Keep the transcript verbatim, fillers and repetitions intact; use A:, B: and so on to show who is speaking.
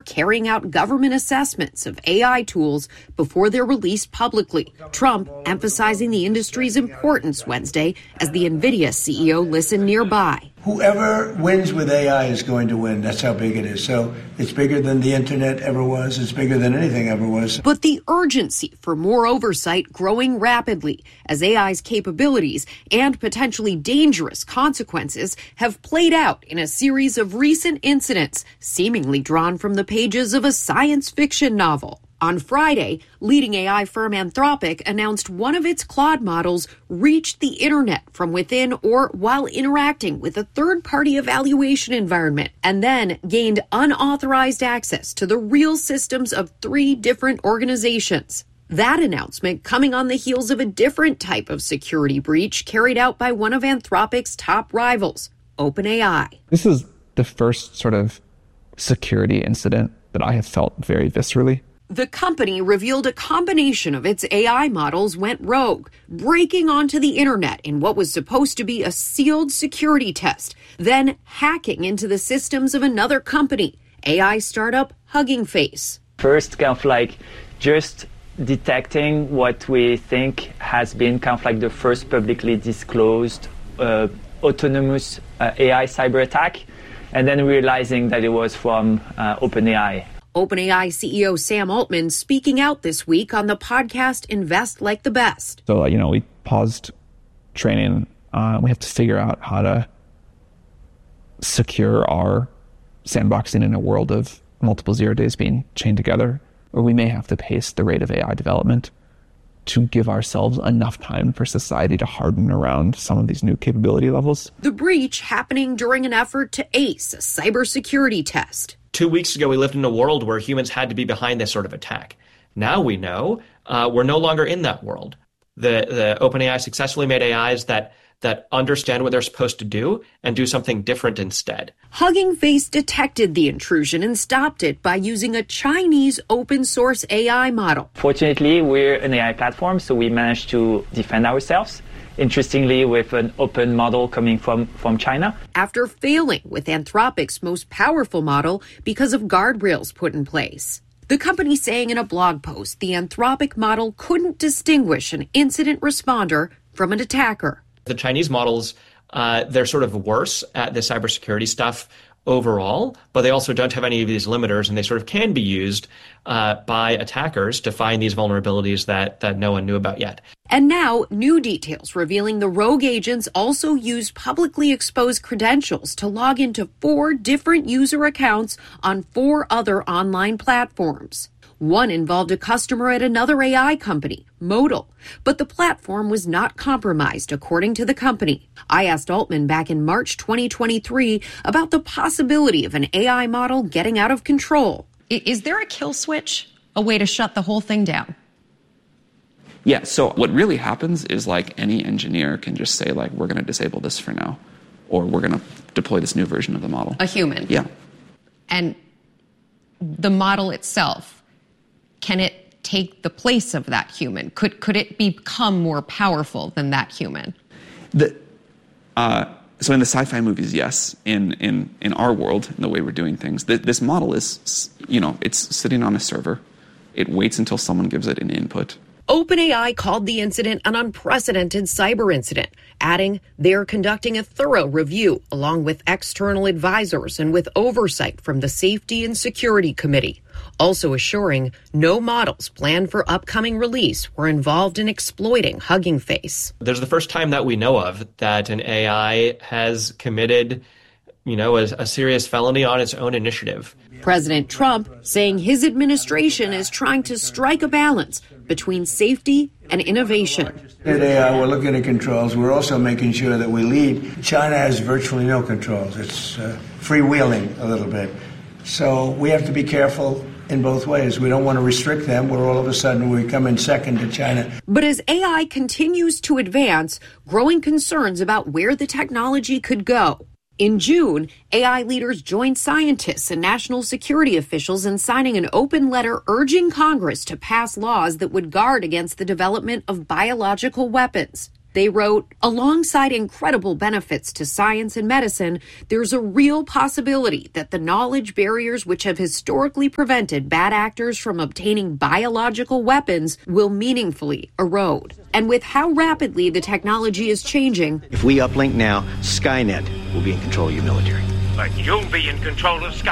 A: carrying out government assessments of A I tools before they're released publicly. Trump emphasizing the industry's importance Wednesday as the NVIDIA C E O listened nearby.
B: Whoever wins with A I is going to win. That's how big it is. So it's bigger than the internet ever was. It's bigger than anything ever was.
A: But the urgency for more oversight growing rapidly as A I's capabilities and potentially dangerous consequences have played out in a series of recent incidents, seemingly drawn from the pages of a science fiction novel. On Friday, leading A I firm Anthropic announced one of its Claude models reached the internet from within or while interacting with a third-party evaluation environment and then gained unauthorized access to the real systems of three different organizations. That announcement coming on the heels of a different type of security breach carried out by one of Anthropic's top rivals, OpenAI.
C: This is the first sort of security incident that I have felt very viscerally.
A: The company revealed a combination of its A I models went rogue, breaking onto the internet in what was supposed to be a sealed security test, then hacking into the systems of another company, A I startup Hugging Face.
D: First, kind of like just detecting what we think has been kind of like the first publicly disclosed uh, autonomous uh, A I cyber attack, and then realizing that it was from uh, OpenAI.
A: OpenAI C E O Sam Altman speaking out this week on the podcast Invest Like the Best.
C: So, you know, we paused training. Uh, we have to figure out how to secure our sandboxing in a world of multiple zero days being chained together, or we may have to pace the rate of A I development to give ourselves enough time for society to harden around some of these new capability levels.
A: The breach happening during an effort to ace a cybersecurity test.
E: Two weeks ago, we lived in a world where humans had to be behind this sort of attack. Now we know uh, we're no longer in that world. The, the OpenAI successfully made A Is that that understand what they're supposed to do and do something different instead.
A: Hugging Face detected the intrusion and stopped it by using a Chinese open source A I model.
D: Fortunately, we're an A I platform, so we managed to defend ourselves. Interestingly, with an open model coming from, from China.
A: After failing with Anthropic's most powerful model because of guardrails put in place. The company saying in a blog post the Anthropic model couldn't distinguish an incident responder from an attacker.
E: The Chinese models, uh, they're sort of worse at the cybersecurity stuff overall, but they also don't have any of these limiters, and they sort of can be used uh, by attackers to find these vulnerabilities that, that no one knew about yet.
A: And now, new details revealing the rogue agents also used publicly exposed credentials to log into four different user accounts on four other online platforms. One involved a customer at another A I company, Modal, but the platform was not compromised, according to the company. I asked Altman back in March twenty twenty-three about the possibility of an A I model getting out of control.
F: Is there a kill switch, a way to shut the whole thing down?
G: Yeah, so what really happens is like any engineer can just say like, we're going to disable this for now, or we're going to deploy this new version of the model.
F: A human?
G: Yeah.
F: And the model itself, can it take the place of that human? Could could it become more powerful than that human?
G: The, uh, so in the sci-fi movies, yes. In in in our world, in the way we're doing things, th- this model is, you know, it's sitting on a server. It waits until someone gives it an input.
A: OpenAI called the incident an unprecedented cyber incident, adding they're conducting a thorough review along with external advisors and with oversight from the Safety and Security Committee, also assuring no models planned for upcoming release were involved in exploiting Hugging Face.
E: There's the first time that we know of that an A I has committed, you know, a, a serious felony on its own initiative.
A: President Trump saying his administration is trying to strike a balance between safety and innovation.
B: At A I, we're looking at controls. We're also making sure that we lead. China has virtually no controls. It's uh, freewheeling a little bit. So we have to be careful in both ways. We don't want to restrict them where all of a sudden we come in second to China.
A: But as A I continues to advance, growing concerns about where the technology could go. In June, A I leaders joined scientists and national security officials in signing an open letter urging Congress to pass laws that would guard against the development of biological weapons. They wrote, alongside incredible benefits to science and medicine, there's a real possibility that the knowledge barriers which have historically prevented bad actors from obtaining biological weapons will meaningfully erode. And with how rapidly the technology is changing,
H: if we uplink now, Skynet will be in control of your military.
I: But you'll be in control of Skynet.